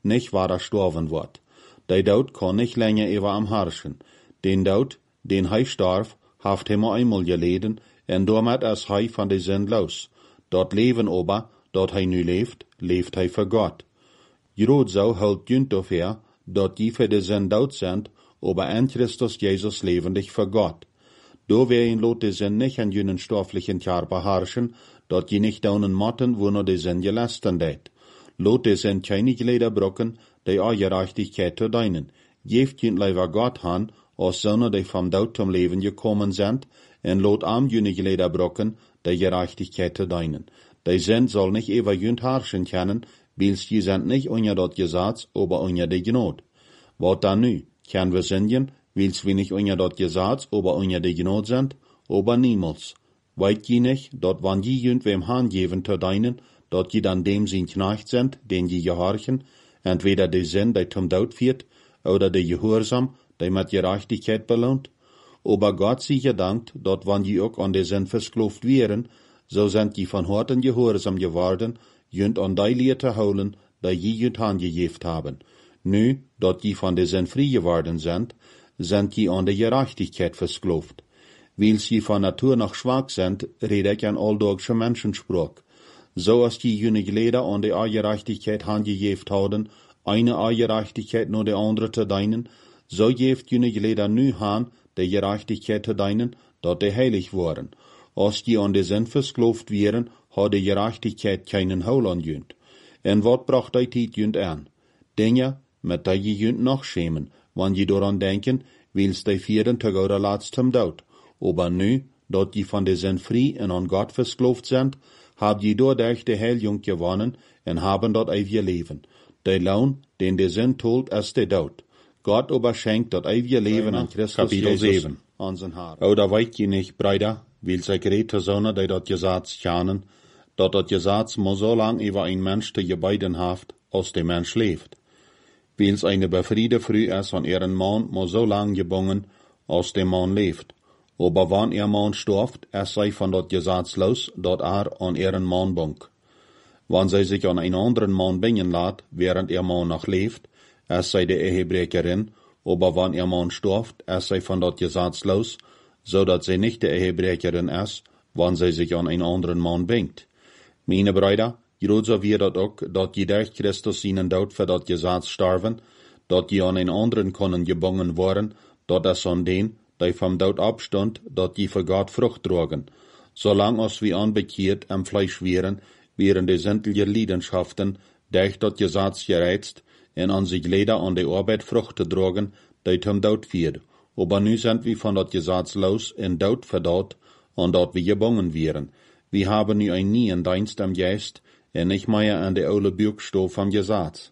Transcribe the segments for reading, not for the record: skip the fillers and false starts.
nicht waar er sterven wordt. Die dood kon nicht länger über am herrschen. Den dood, den hij starf, heeft hij maar eenmaal geleden, en daarmet is hij van de zin los. Dat leven aber, dat hij nu leeft, leeft hij voor God. Groot zo houdt junt dafür, dat die voor de zin dood zijn, aber in Christus Jesus levendig voor God. Do werden lot de zin nicht an jenen stofflichen Jahr beherrschen, dat je nicht daunen motten, wo nur de zin gelasten deed. Lot de zin keine Glieder brocken, die auch Gerechtigkeit zu deinen. Geeft jent lieber Gott han, als Söhne, die vom Dood zum Leben gekommen sind, en lot am jene Glieder brocken, die Gerechtigkeit zu deinen. Die Sinn soll nicht über jent herrschen können, wils je sind nicht unter dort Gesetz, aber unter die Gnade. Wat dann nu? Können wir singen, wils wir nicht unter dort Gesetz, aber unter die Gnade sind? Aber niemals. Weit je nicht, dort wann je jent wem Hand geben zu deinen, dort je dann dem sein Knecht sind, den je gehorchen, entweder die Sinn, die zum Tod führt, oder die Gehorsam, die mit Gerechtigkeit belohnt. Aber Gott sei gedankt, dort wann je auch an die Sinn versklavt wären, so sind die von Horten Gehorsam geworden, jünt an die Leute holen, die je jünt angegeft haben. Nu, dort die von der Sinn frei geworden sind die an der Gerechtigkeit versklavt. Weil sie von Natur noch schwach sind, rede ich an alldorgsche Menschensprach. So als die jene Glieder an der Gerechtigkeit angegeft haben, eine Gerechtigkeit nur der andere zu deinen, so jeft jene Glieder nu han der Gerechtigkeit zu deinen, dort die heilig waren. Als die an der Sinn versklavt wären, hat die Gerechtigkeit keinen Heil an jünt. En wat bracht die Tiet jünt an? Dinge, mit die je jünt noch schämen, wann je daran denken, wils die vieren zu gauder Latz zum Dood. Aber nu, dort die von der Sinn frei en an Gott versklavt sind, hab je dadurch die Heiljung gewonnen en haben dort ewige Leben. Der Lohn, den der Sinn tut, ist der Dood. Gott aber schenkt dort ewige Leben an Christus Kapitel Jesus 7. an sein Haar. Oder weit je nicht, Brüder, wils ich rede Sonne, die dort Gesetz kennen, dat Gesetz muss so lang über ein Mensch zu gebeiden haft, als der Mensch lebt. Wils eine befriede früh ist an ihren Mann muss so lang gebungen, als der Mann lebt. Aber wann ihr Mann stirbt, es sei von dort Gesetz los, dort an ihren Mann bunk. Wann sie sich an einen anderen Mann bringen lässt, während ihr Mann noch lebt, es sei der Ehebrecherin, aber wann ihr Mann stirbt, es sei von dort Gesetz los, so dass sie nicht der Ehebrecherin ist, wann sie sich an einen anderen Mann bringt. Meine Brüder, groot so wie dat ook, dat je durch Christus seinen Tod für dat Gesetz starven, dat je an einen anderen können gebungen worden, dat es an den, die vom Tod abstand, dat die für Gott Frucht trugen. Solang als wir anbekehrt am Fleisch wären die sämtliche Leidenschaften durch dat Gesetz gereizt, en an sich leder an der Arbeit Frucht zu trugen, die zum Tod führt. Aber nu sind wir von dat Gesetz los in Tod verdorrt, und dat wir gebungen wären. Wir haben nu ein neuen Dienst am Geist, en nicht mehr an der oude Buchstabe vom Gesetz.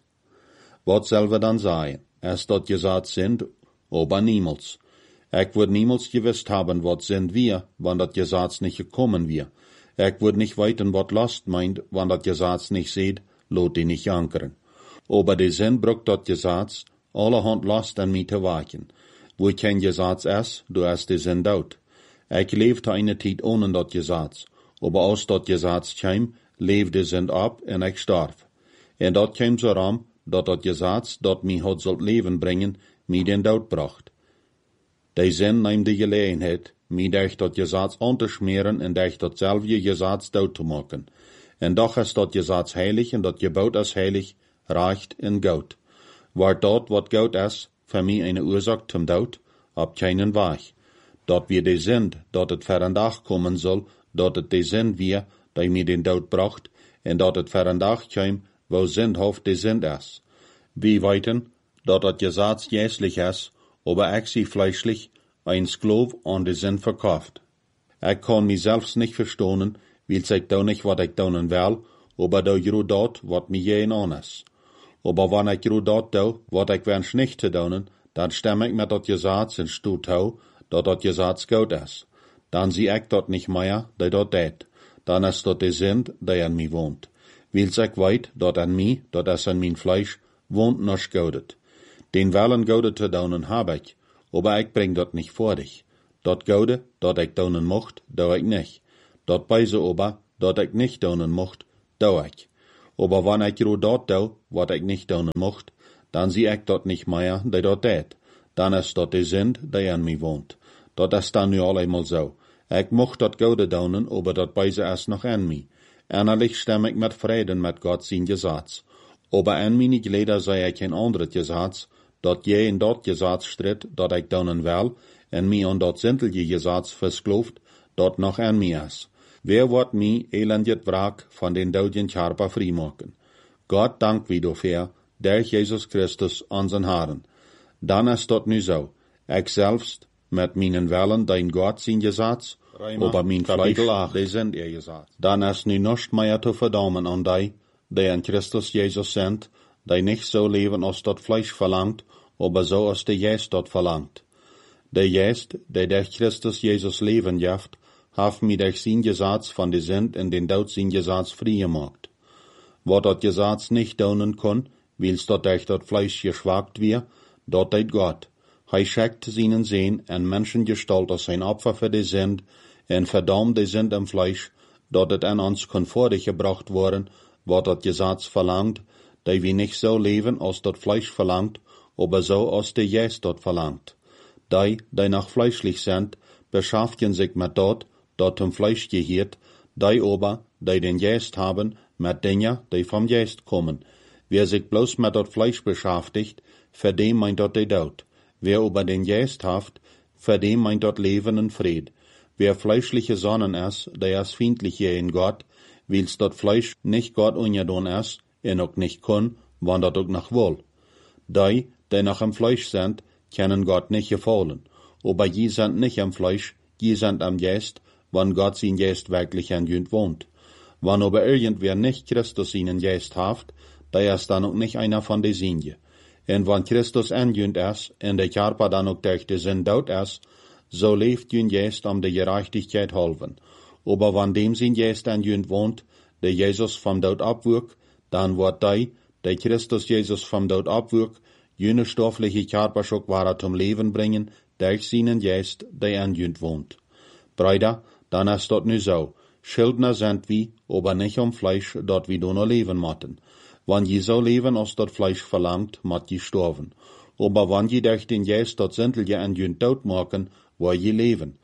Was soll wir dann sagen? Es dat Gesetz sind, aber niemals. Ich würd niemals gewusst haben, was sind wir, wann dat Gesetz nicht gekommen wir. Ich würd nicht weiten, was Last meint, wann dat Gesetz nicht seht, lot die nicht ankern. Aber die Sinn brucht dat Gesetz, allerhand Last an mich zu wachen. Wo kein Gesetz ist, du hast die Sinn dort. Ich lebte eine Zeit ohne dat Gesetz, aber aus dat Gesetz kam, leefde Sinn ab en ich starf. En dat kam so ram, dat Gesetz, dat mich hat sollt Leben bringen, mir den Tod bracht. Die Sinn nahm die Gelegenheit, mich durch dat Gesetz anzuschmieren en durch dat selbe Gesetz Tod zu machen. En doch ist dat Gesetz heilig en dat Gebot ist heilig, recht en gut. War dort, wat gut ist, für mich eine Ursache zum Tod, ab keinen Weg. Dat wir die sind, dat het für ein Tag kommen soll, dat het die sind wir, die mir den Tod bracht, en dat het für ein Tag käm, wo sündhaft die Sünd ist. Wir weiten, dat het Gesetz jässlich ist, aber ich sie fleischlich, ein Sklav an die Sünd verkauft. Ich kann mich selbst nicht verstehen, weil ich da nicht, was ich tun will, aber da gro dat, wat mir jeden an ist. Aber wenn ich gro dat do, wat ich wünsch nicht zu tun, dann stimme ich mit dat Gesetz in Stut hau, dat Gesetz gut ist. Dann sieh ich dat nicht mehr, die dat tät. Dann ist dat die Sünd, die an mir wohnt. Weil ich weit, dat an mir, dat es an mein Fleisch, wohnt noch Gaudet. Den Willen Gaudet zu tun hab ich, aber ich bring dat nicht vor dich. Dat Gaude, dat ich tun mocht, do ich nicht. Dat Beise aber, dat ich nicht tun mocht, do ich. Aber wann ich jo dort do, wat ich nicht doen mocht, dann zie ik dat nicht mehr, die dort deed. Dan is dat de Sünd, die an mij woont. Dat is dan nu al eenmaal zo. Ik mocht dat Gode doen, aber dat beise is nog an mij. Innerlich stem ik met vreden met God zijn Gesetz. Aber an mijn Glieder sei ik geen ander Gesetz, dat je in dat Gesetz stridt, dat ik doen wil, en mij aan dat sintelje Gesetz versklooft, dat nog an mij is. Wer wordt mij elendig wraak van den doodjen Körper vrijmaken? God dank wie dafür, durch Jesus Christus, unseren Herrn. Dan is dat nu zo. Ik zelfs, met mijn Wellen, dein Gott zijn Gesetz, aber mijn Fleisch, die sind ihr Gesetz. Dan is nu nichts mehr te verdammen an die in Christus Jesus sind, die nicht so leben, als dat Fleisch verlangt, aber so als der Geist dat verlangt. Der Geist, der durch Christus Jesus Leben jaft, hat mir durch sein Gesetz von der Sünd in den Tod sein Gesetz frei gemacht. Wat dat Gesetz nicht tun kann, wils dat durch dat Fleisch geschwagt wird, dat deed Gott. Hij schickt seinen Sohn in Menschengestalt als sein Opfer für die Sünd, en verdammt die Sünd im Fleisch, dat het an uns konfortig gebracht worden, wat dat Gesetz verlangt, die wir nicht so leben, als dat Fleisch verlangt, aber so, als der Geist dat verlangt. Die noch fleischlich sind, beschaffen sich mit dat zum Fleisch gehört, die aber, die den Geist haben, mit Dingen, die vom Geist kommen. Wer sich bloß mit dat Fleisch beschäftigt, für den meint dat die Tod. Wer über den Geist haft, für den meint dat Leben und Fried. Wer fleischliche Sonnen ist, der ist feindlich in Gott, wils dat Fleisch nicht Gott ungedon ist, en auch nicht kann, wann dat auch noch will. Die noch im Fleisch sind, können Gott nicht gefallen. Aber die sind nicht im Fleisch, die sind am Geist, wann Gott sein Geist wirklich in jünd wohnt. Wann aber irgendwer nicht Christus seinen Geist haft, der ist dann auch nicht einer von den Sinje. Und wenn Christus in jünd ist, und der Körper dann auch durch die Sünd dort ist, so lebt jünd Geist um die Gerechtigkeit halben. Aber wenn dem sein Geist in jünd wohnt, der Jesus vom Tod abwirkt, dann wird der Christus Jesus vom Tod abwirkt, jene stoffliche Körperschock war zum Leben bringen, durch seinen Geist, der in jünd wohnt. Brüder, dann ist dort nu so. Schuldner sind wir, aber nicht um Fleisch, dort wir nur leben motten. Wann je so leben, als dort Fleisch verlangt, mott je sterben. Aber wann je durch den Geist dort sintelje en jünd dood machen, wo je leben.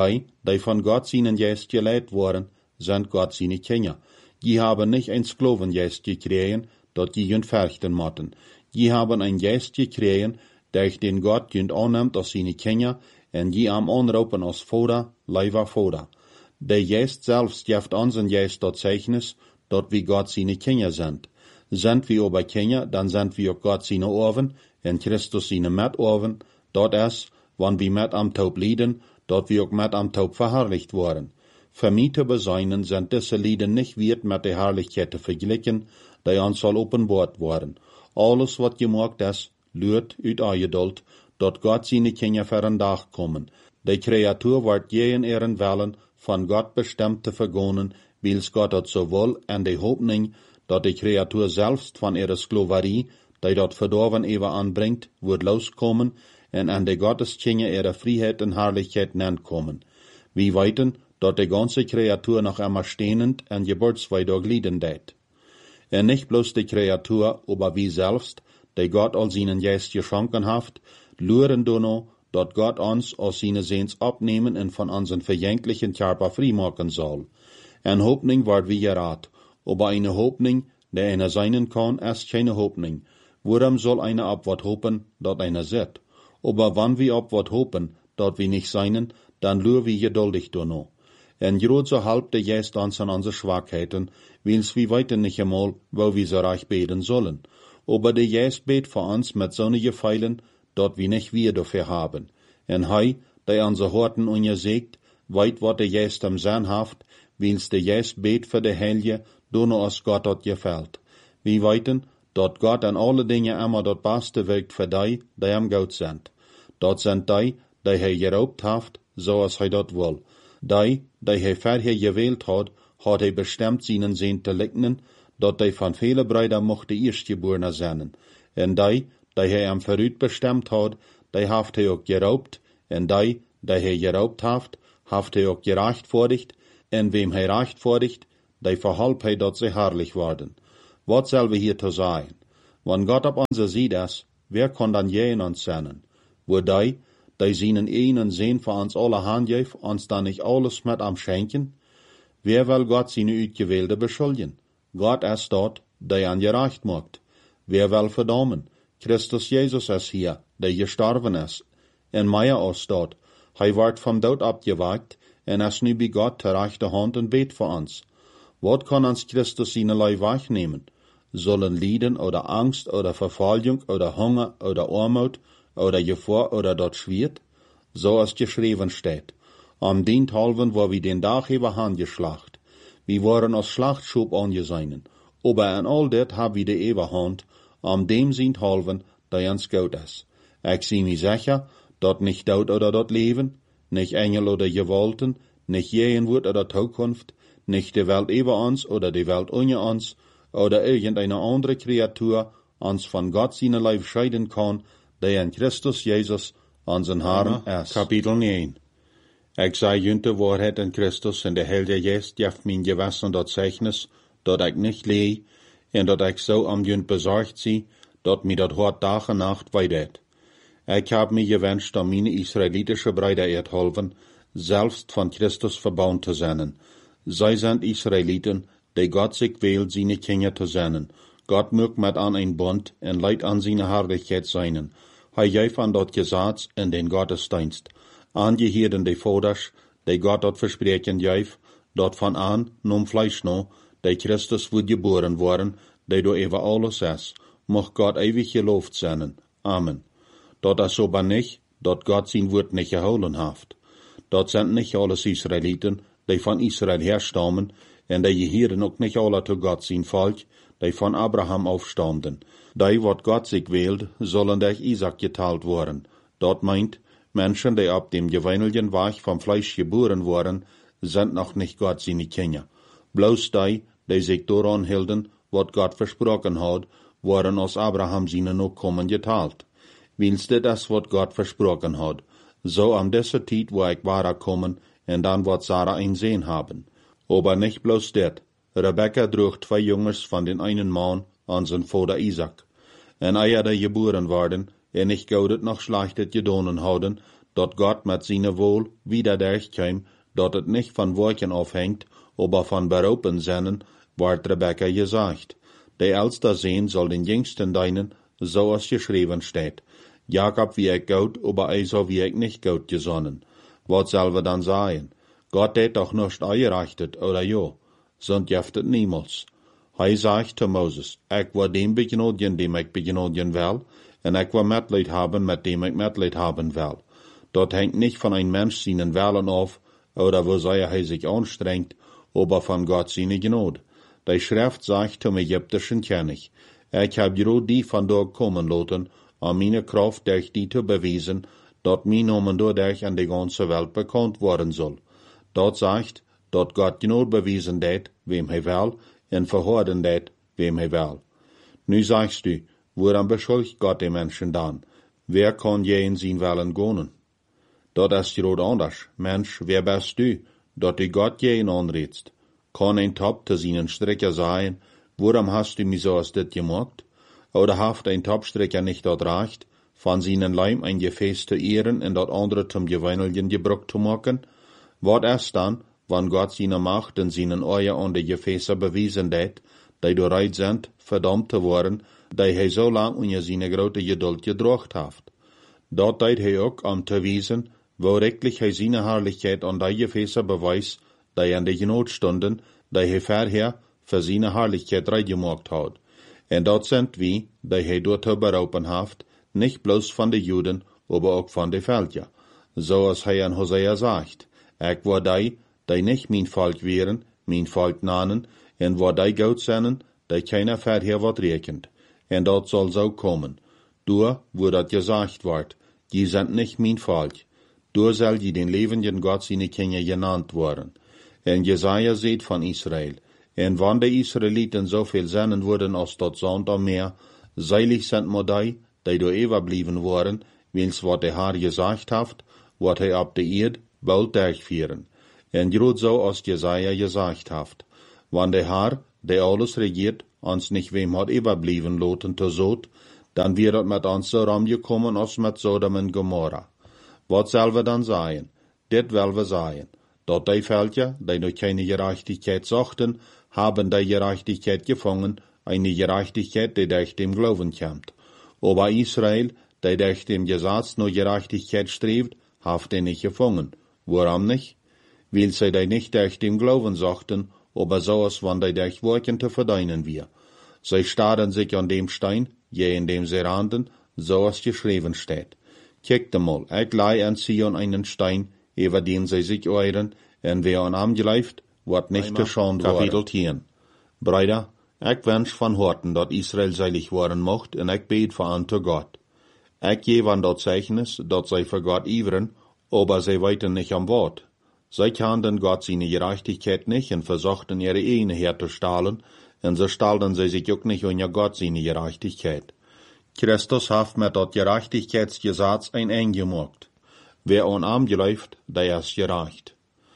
Die von Gott seinen Geist geleitet worden, sind Gott seine Kinder. Die haben nicht ein Sklavengeist gekriegen, dort je jünd verrichten motten. Die haben ein Geist gekriegen, durch den Gott jünd annimmt als seine Kinder, en die am anroepen als Vater, Leiva Vater. Der Geist selbst geeft unseren Geist dat Zeichnis, dort wie Gott seine Kinder sind. Sind wir aber Kinder, dann sind wir auch Gott seine Orven, en Christus seine Mitorven, dort ist, wann wir mit am Taub lieden, dort wir auch mit am Taub verherrlicht worden. Für mich zu beseinen sind diese Lieden nicht wert mit der Herrlichkeit zu vergleichen, die uns soll offenbart worden. Alles, was gemacht ist, lürt uit Geduld, dort Gott seine Kinder für einen Tag kommen. Die Kreatur wird je in ihren Wellen von Gott bestimmt zu vergonnen, wils Gott hat sowohl in der Hoffnung, dat die Kreatur selbst von ihrer Sklaverie, die dort verdorven ewer anbringt, wird loskommen, en an der Gotteskinder ihre Freiheit und Herrlichkeit nennt kommen. Wie weiten, dat die ganze Kreatur noch immer stehnend en Geburtsweidog lieden deit. En nicht bloß die Kreatur, aber wie selbst, die Gott all seinen Geist geschenken haft, luren dono, dat Gott uns aus seine Sehns abnehmen und von unseren verjänglichen Körper frei machen soll. En Hoffnung wird wie gerat, aber eine Hoffnung, die einer sein kann, ist keine Hoffnung. Worum soll einer ab wat hoffen, dat einer sieht? Aber wann wir ab wat hoffen, dat wir nicht seinen, dann lüren wir geduldig dono. En groot so halb der Geist uns an unsere Schwachheiten, wils wir weiter nicht einmal, wo wir so reich beten sollen. Aber der Geist bet für uns mit sonnige Pfeilen, dat wir nicht wir dafür haben. En hei, der unsere Horten ungesegt, weit wat der Geist am Sinn haft, wils der Geist bet für der Helge, dono als Gott dat gefällt. Wir weiten, dat Gott an alle Dinge immer dat Beste wirkt für die am Gott sind. Dat sind die hij geraubt haft, so als hij dat will. Die hij vorher gewählt hat hij bestimmt seinen Sehn te lignen, dat die van viele Brüder mochte Erstgeborene sein. En die hij am Verrüt bestimmt hat, die haft hij auch geraubt, en die hij geraubt haft hij auch gerechtfertigt, en wem hij rechtfertigt, die verhalb hij dat sie herrlich worden. Was soll wir hier zu sein? Wenn Gott auf unserer Seite ist, wer kann dann je in uns sein? Wo die seinen einen Sinn für uns alle handgeeft, uns dann nicht alles mit am schenken? Wer will Gott seine Uitgewählte beschuldigen? Gott ist dort, der an gerecht macht. Wer will verdammen? Christus Jesus ist hier, der gestorben ist. En Meier ist dort. Hij wordt vom Tod abgewagt, en ist nu bei Gott ter rechte Hand und bet für uns. Wat kann uns Christus seine Leib wegnehmen? Sollen Leiden oder Angst oder Verfolgung oder Hunger oder Armut oder Gefahr oder dort schwert? So es geschrieben steht. Am dient halben war wir den Tag über handgeschlacht. Wir waren als Schlachtschub angesehen. Aber in all das hab wir die ewige Hand, am dem sind halben, der uns gut ist. Ich sieh mir sicher, dort nicht Tod oder dort Leben, nicht Engel oder Gewalten, nicht Gegenwart oder Zukunft, nicht die Welt über uns oder die Welt ohne uns, oder irgendeine andere Kreatur uns von Gott seine Leib scheiden kann, der in Christus Jesus, unseren Herrn, ist. Kapitel 9. Ich sei jünte Wahrheit in Christus, in der Heilige Geist jeft mein Gewissen dort Zeichnis, dort ich nicht leh, und dort ich so am jünt besorgt sie, dort mir dort hort Tag und Nacht weidet. Ich hab mir gewünscht, um meine israelitische Brüder erhalten, selbst von Christus verbaut zu sein. Sie sind Israeliten, die Gott sich wählt, seine Kinder zu sein. Gott mögt mit an ein Bund und leid an seine Herrlichkeit seinen. Hij geeft an dort Gesetz in den Gottesdienst. Angehören die Vaters, die Gott dort versprechen geeft, dort von an, num Fleisch no, die Christus wird geboren worden, die do über alles ist. Mocht Gott ewig gelobt sein. Amen. Dort ist aber nicht, dort Gott sein Wort nicht geholen haft. Dort sind nicht alles Israeliten, die von Israel herstammen, und die gehören auch nicht alle zu Gott sein Volk, die von Abraham aufstammten. Die, wat Gott sich wählt, sollen durch Isaac geteilt worden. Dort meint, Menschen, die ab dem gewöhnlichen Weg vom Fleisch geboren wurden, sind noch nicht Gott seine Kinder. Bloß die sich daran hielten, wat Gott versprochen hat, waren aus Abraham seine Nachkommen geteilt. Willst du das, wat Gott versprochen hat? So am dieser Zeit, wo ich war kommen, und dann wird Sarah ein Sehen haben. Aber nicht bloß das. Rebekka trug 2 Jungs von den einen Mann an sein Vater Isaac. En eier der geboren worden, nicht gaudet noch schlechtet gedonen hadden, dort Gott mit seiner Wohl wieder durchkäm, dort het nicht von Worken aufhängt, aber von Beropen sennen, ward Rebekka gesagt. Der älste Sehn soll den jüngsten deinen, so als geschrieben steht. Jakob wie ich gut, aber Esau wie ich nicht gut gesonnen. Was soll wir dann sagen? Gott hat doch nicht eingerechtet, oder jo? Sind jeftet niemals. Hij sagt zu Moses, ich will dem begnadigen, dem ich begnadigen will, und ich will Mitleid haben, mit dem ich Mitleid haben will. Dort hängt nicht von einem Mensch seinen Willen auf, oder wo er sich anstrengt, aber von Gott seine Gnade. Die Schrift sagt zum ägyptischen König, ich hab gerade die von dort kommen lassen, um meine Kraft durch die zu beweisen, dort mein Name dadurch an die ganze Welt bekannt worden soll. Dort sagt, dort Gott Gnade bewiesen det, wem er will, und verhorden det, wem er will. Nu sagst du, woran beschuldigt Gott die Menschen dann? Wer kann je in sein Willen gehen? Dort ist gerade anders. Mensch, wer bist du, dort du Gott je in anredst? Kann ein Top zu seinen Stricker sein, woran hast du mich so als das gemacht? Oder haft ein Topstricker nicht dort reicht, von seinen Leim ein Gefäß zu ehren und dort andere zum gewöhnlichen Gebrauch zu machen? Was ist dann, wann Gott seine Macht in seinen Eier an die Gefäße bewiesen hat, die bereit sind, verdammt zu werden, die er so lang unter seine große Geduld gedracht hat. Dort hat er auch, um zu wiesen, wo rechtlich er seine Herrlichkeit an die Gefäße beweist, die an die Not stunden, die er vorher für seine Herrlichkeit reingemacht hat. Und dort sind wir, die er dort berauben hat, nicht bloß von den Juden, aber auch von den Völkern. So als er in Hosea sagt, ich war die nicht mein Volk wären, mein Volk nannen, und wo die Gott sennen, die keiner vorher wird rekend. Und dort soll so kommen. Du, wo das gesagt wird, die sind nicht mein Volk. Du soll die den lebenden Gott seine Kinder genannt worden. Und Jesaja sieht von Israel. Und wann die Israeliten so viel sennen wurden als dort Sand am Meer, seilig sind mo die do überblieben worden, wils wat der Herr gesagt hat, wat er ab der Erd bald durchführen. Und grad so als Jesaja gesagt hat. Wann der Herr, der alles regiert, ons nicht wem hat überblieben loten te Sod, dann wird het met ons so ramgekommen als met Sodom en Gomorra. Wat zal we dan zeggen? Dit wil we zeggen. Dat die Völker, die durch keine Gerechtigkeit suchten, haben die Gerechtigkeit gefangen, eine Gerechtigkeit, die durch dem Glauben kommt. Aber Israel, die durch dem Gesetz nur Gerechtigkeit strebt, hat die nicht gefangen. Warum nicht? Weil sie die nicht durch dem Glauben suchten, aber so als wenn die durch Worken zu verdienen wir. Sie starren sich an dem Stein, je in dem sie randen, so als geschrieben steht. Kijkt mal, ich lei an Sion einen Stein, über den sie sich euren, en wer an am geleift, wird nicht geschont worden. Kapitel 10. Brüder, ich wünsch von Horten, dat Israel seilig worden mocht, en ich bete für unter Gott. Ich gebe an dat Zeichnis, dat sie für Gott iveren, aber sie weiten nicht am Wort. Sie kannten Gott seine Gerechtigkeit nicht und versuchten ihre eigene herzustahlen, und so stahlten sie sich auch nicht unter Gott seine Gerechtigkeit. Christus hat mit dat Gerechtigkeitsgesetz ein Ende gemacht. Wer an am geläuft, der ist gerecht.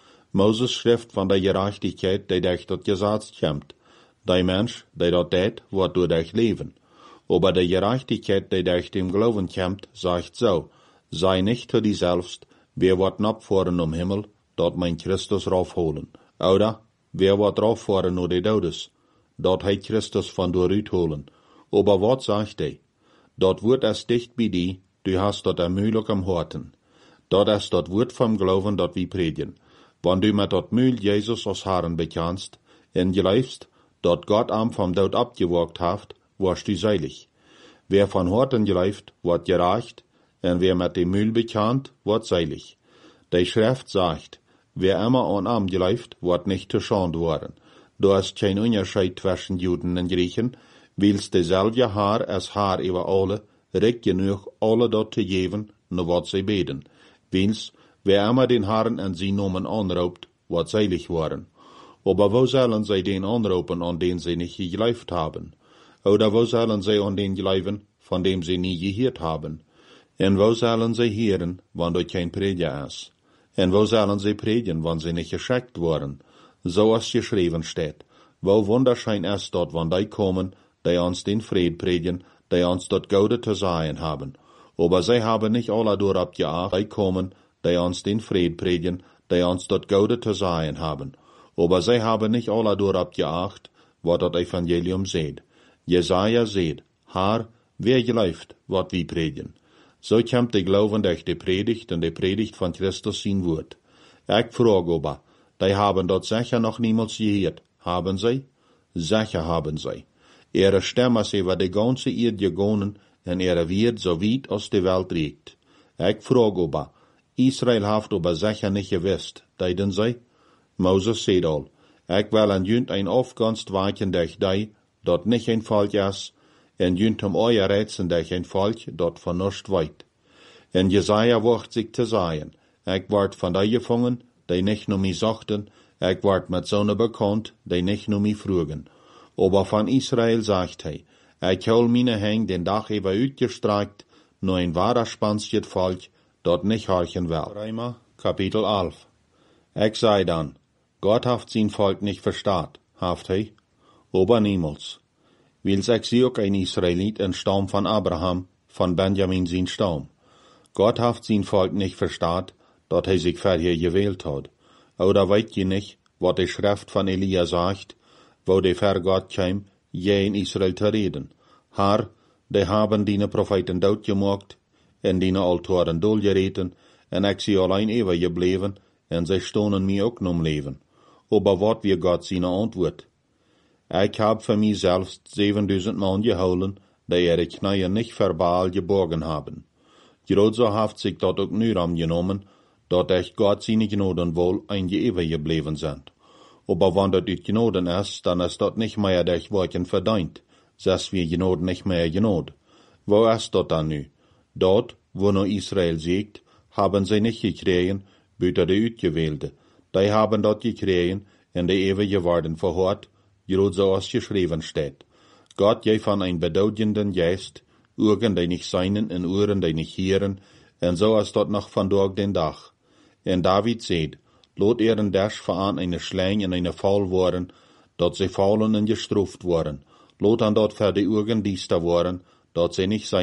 Moses schrift von der Gerechtigkeit, die durch das Gesetz kommt. Der Mensch, der dort tät, wird durch leben. Aber die Gerechtigkeit, die durch dem Glauben kommt, sagt so, sei nicht zu dir selbst, wer wird abfahren um Himmel, dort mein Christus raufholen. Oder, wer wird rauffahren nur die Todes, dort heit Christus von dir holen. Aber was sagt er? Dort wird es dicht bei dir, du hast dort Mühl am Horten. Dort ist dort Wort vom Glauben, dort wie predigen. Wenn du mit dort Mühl Jesus als Herrn bekennst, und geleifst, dort Gott am vom Tod abgewagt haft, wirst du seilig. Wer von Horten geleift, wird gerecht, und wer mit dem Mühl bekannt, wird seilig. Die Schrift sagt, wer immer an am geleift, wird nicht geschont worden. Da ist kein Unterschied zwischen Juden und Griechen, weil's dieselbe Haar als Haar über alle, recht genug alle dort zu geben, nur wat sie beten. Weil's, wer immer den Herrn an sie Namen anraubt, wird seilig worden. Aber wo sollen sie den anrauben, an den sie nicht geglaubt haben? Oder wo sollen sie an den glauben, von dem sie nie gehört haben? Und wo sollen sie hören, wenn dort kein Prediger ist? Und wo sollen sie predigen, wenn sie nicht geschickt worden? So als geschrieben steht. Wo wunderschein ist dort, wenn die kommen, die uns den Fried predigen, die uns dort Gaude zu sagen haben. Aber sie haben nicht alle dort geachtet, die kommen, die uns den Fried predigen, die uns dort Gaude zu sagen haben. Aber sie haben nicht alle dort geachtet, was das Evangelium seht. Jesaja seht, Herr, wer geläuft, wat wie predigen. So kommt die Glauben durch die Predigt und die Predigt von Christus sein Wort. Ich frage aber, die haben dort sicher noch niemals gehört, haben sie? Sicher haben sie. Ihre Stimme ist über die ganze Erde gegangen und ihre Wert so weit aus der Welt reicht. Ich frage aber, Israel hat aber sicher nicht gewusst, deiden sie? Moses sagt all, ich will an jünt ein aufganst weichen durch die, dort nicht ein Volk ist, en jünt euer Rätseln durch ein Volk, dort vernuscht weit. En Jesaja wacht sich zu sagen, ich ward von die gefangen, die nicht nur mich sachten, ich ward mit Sonne bekannt, die nicht nur mich frugen. Aber von Israel sagt ich hol meine Hänge den Dach über uitgestreckt, nur ein wahrer spansjet Volk, dort nicht horchen will. Römer, Kapitel 11. Ich sei dann, Gott haft sein Volk nicht verstaat, haft he? Aber niemals. Weil ich auch ein Israelit, ein Stamm von Abraham, von Benjamin sein Stamm. Gott haft sein Volk nicht verstaat, dort sich vorher gewählt hat. Oder weit je nicht, wat die Schrift von Elia sagt, wo der Herr Gott kam, je in Israel zu reden. Herr, die haben deine Propheten dood gemacht, en deine Altoren doodgereten, en ich sie allein ewig gebleven, en sie stonen mir auch nom Leben. Aber wat wir Gott seine Antwort? Ich hab für mich selbst 7000 Mann geholen, die ihre Knie nicht verbal geborgen haben. Gerade so haft sich dort auch nur angenommen, dort echt Gott seine Gnoden wohl ewig geblieben sind. Aber wenn dort die Gnoden ist, dann ist dort nicht mehr durch Worken verdient, dass wir Gnoden nicht mehr Gnod. Wo ist dort dann nu? Dort, wo nur Israel siegt, haben sie nicht gekriegen, büter die Utgewählte. Die haben dort gekriegen, in der ewige Worden verhört, gerade so als geschrieben steht. Gott je von ein bedeutenden Geist, Augen, die nicht seinen, und Ohren, die nicht hören, und so ist dort noch von durch den Dach. Und David sagt, lot ihren Dasch veran eine Schläng und eine Fall worden, dort sie fallen und gestruft worden. lot han dort für die Augen diester worden, dort sie nicht